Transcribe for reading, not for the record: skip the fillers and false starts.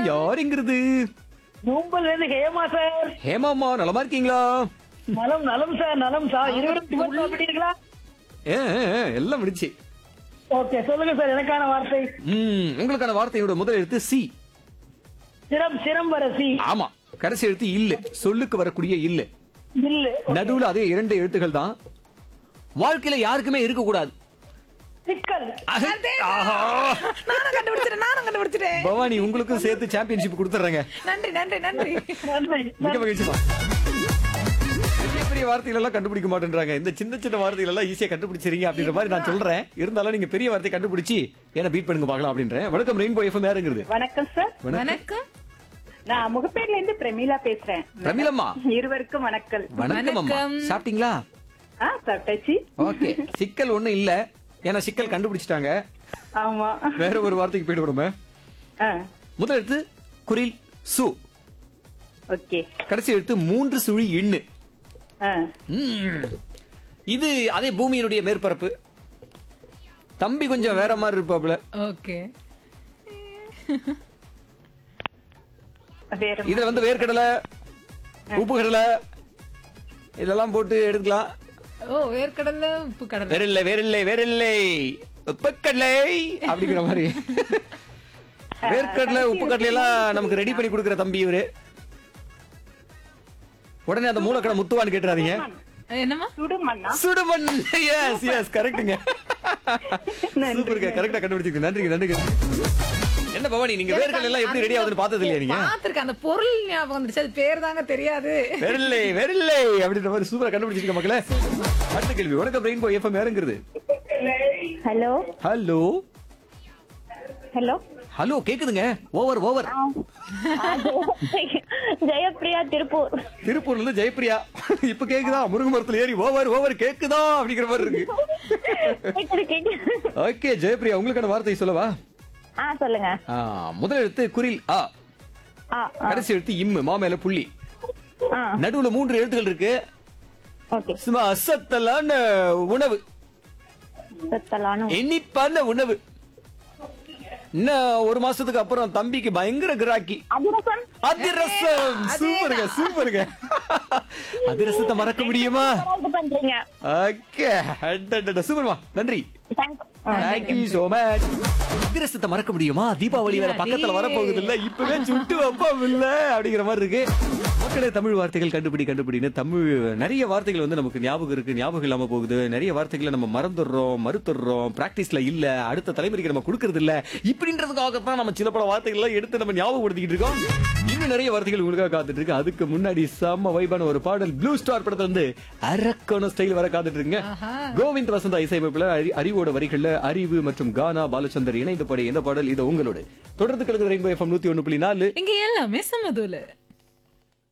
யாருங்கிறது? நூம்பல்ல இருந்து ஹேமா சார். ஹேமாமா நலமா இருக்கீங்களா? நலம் நலம் சார், நலம் சார். இருவரும் டிபன் சாப்பிட்டீங்களா? எல்லாம் முடிச்சு. ஓகே, சொல்லுங்க சார் எனக்கான வார்த்தை. உங்களுக்கான வார்த்தையோட முதல் எழுத்து சி. சிரம்பரசி. ஆமா, கடைசி எழுத்து இல்ல. சொல்லுக்கு வரக்கூடிய இல்ல. இல்ல. நடுவுல அதே 2 எழுத்துக்கள் தான். வாழ்க்கையில யாருக்குமே இருக்க கூடாது. சிக்கல். நானும் கண்டுபிடிச்சிட்டேன். பவானி, உங்களுக்கும் சேர்த்து சாம்பியன்ஷிப் கொடுத்துறேங்க. நன்றி நன்றி நன்றி. நன்றி. மிக மகிழ்ச்சிமா. பெரிய பெரிய வார்த்தைகள் எல்லாம் கண்டுபிடிக்க மாட்டேன்றாங்க. இந்த சின்ன சின்ன வார்த்தைகள் எல்லாம் ஈஸியா கண்டுபிடிச்சிருங்க அப்படின்ற மாதிரி நான் சொல்றேன். இருந்தாலும் நீங்க பெரிய வார்த்தை கண்டுபிடிச்சி என்ன பீட் பண்ணுங்க பார்க்கலாம் அப்படின்றேன். வணக்கம் ரெயின்போ எஃப்எம், யாருங்கிறது? வணக்கம் சார். வணக்கம். நான் முகப்பேர்ல இருந்து பிரமீளா பேசுறேன். பிரமிளம்மா, இருவருக்கும் வணக்கம். வணக்கம் அம்மா. சாப்பிட்டீங்களா? சாப்பிட்டாச்சு. ஓகே, சிக்கல் ஒண்ணும் இல்ல. ஏன்னா சிக்கல் கண்டுபிடிச்சிட்டாங்க. ஆமா. வேற ஒரு வார்த்தைக்கு போயிட்டு வரோமே. முதல் எழுத்து குரில் சு. ஓகே. கடைசி எழுத்து 3 சுழி எண்ணு. இது அதே பூமியினுடைய மேற்பரப்பு. தம்பி கொஞ்சம் வேற மாதிரி இருப்பாப்ல. ஓகே. இதுல வந்து வேர்க்கடலை, உப்பு கடலை இதெல்லாம் போட்டு எடுக்கலாம். ஓ, வேர்க்கடலை உப்பு கடலை. வேறில்லை உப்புக்கடலை அப்படிங்கிற மாதிரி. வேர்க்கடலை உப்பு கடலை எல்லாம் நமக்கு ரெடி பண்ணி கொடுக்கிற தம்பி இவரு. உடனே அந்த மூலக்கடை முத்துவான்னு கேட்டுறாதீங்க. என்னமா? சுடுமண்ணா? சுடுமண். எஸ் கரெக்ட்டுங்க. சூப்பர்ங்க, கரெக்டா கண்டுபிடிச்சிருக்கீங்க. நன்றிங்க. என்ன பவானி, நீங்க வேர்க்கடலை எல்லாம் எப்படி ரெடி ஆகுதுன்னு பார்த்தது இல்லையா நீங்க? பாத்துருக்கேன், அந்த பொருள் ஞாபகம் வந்துச்சு, அது பேர் தாங்க தெரியாது. வேறில்லை அப்படின்ற மாதிரி சூப்பரா கண்டுபிடிச்சிருக்க மக்களே. அடுத்த கேள்வி. வணக்கம் ரெயின்போ எஃப்எம், யாருங்கிறது? ஹலோ ஹலோ ஹலோ ஹலோ, கேக்குதுங்க. ஓவர். ஜெயப்பிரியா, திருப்பூர். திருப்பூர்ல இருந்து ஜெயப்பிரியா. இப்ப கேக்குதா? முருங்க மரத்துல ஏறி ஓவர் கேக்குதா அப்படிங்கிற மாதிரி இருக்கு. ஓகே ஜெயப்பிரியா, உங்களுக்கான வார்த்தை சொல்லவா? சொல்லுங்க. முதல் எழுத்து குரில் ஆ. கடைசி எழுத்து இம்மு. மாமேல புள்ளி. நடுவுல 3 எழுத்துக்கள் இருக்கு. சும்மா அசத்தலான உணவு, இனிப்பான உணவு. இன்னும் 1 மாசத்துக்கு அப்புறம் தம்பிக்கு பயங்கர கிராக்கி. அதிரசம். சூப்பருங்க. அதிரசத்தை மறக்க முடியுமா? ஓகே, சூப்பர்மா, நன்றி. Thank you so much. அதிரசத்தை மறக்க முடியுமா? தீபாவளி வேற பக்கத்துல வரப்போகுது இல்ல, இப்பவே சுட்டு வைப்போம் இல்ல அப்படிங்கிற மாதிரி இருக்கு. மக்களே, தமிழ் வார்த்தைகள் கண்டுபிடின்னு தமிழ் நிறைய வார்த்தைகள் வந்து நமக்கு ஞாபகம் இருக்கு, ஞாபகம் இல்லாம போகுது. நிறைய வார்த்தைகளை நம்ம மறுத்துடுறோம், பிராக்டிஸ்ல இல்ல, அடுத்த தலைமுறைக்கு நம்ம கொடுக்கறது இல்ல. இப்படின்றதுக்காகத்தான் நம்ம சில பல வார்த்தைகள் எல்லாம் எடுத்து நம்ம ஞாபகப்படுத்திக்கிட்டு இருக்கோம். இன்னும் நிறைய வார்த்தைகள் உங்களுக்காக காத்துட்டு இருக்கு. அதுக்கு முன்னாடி செம்ம வைபான ஒரு பாடல் ப்ளூ ஸ்டார் படத்துல இருந்து அரக்கோண ஸ்டைல் வர காத்துட்டு இருக்குங்க. கோவிந்த் வசந்தா இசையமைப்புல அறிவோட வரிகள்ல அறிவு மற்றும் கானா பாலச்சந்தர் இணைந்த பாடிய இந்த பாடல் இது உங்களோட தொடர்ந்து கலந்து ரெயின்போ எஃப்எம் 101.4. இங்க எல்லாமே சமதூல.